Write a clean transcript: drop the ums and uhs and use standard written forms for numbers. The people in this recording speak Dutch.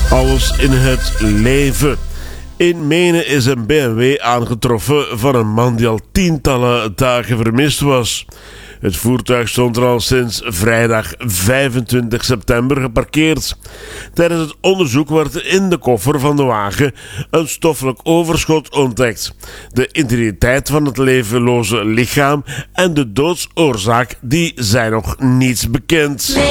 Alles in het leven. In Menen is een BMW aangetroffen van een man die al tientallen dagen vermist was. Het voertuig stond er al sinds vrijdag 25 september geparkeerd. Tijdens het onderzoek werd in de koffer van de wagen een stoffelijk overschot ontdekt. De identiteit van het levenloze lichaam en de doodsoorzaak die zijn nog niet bekend.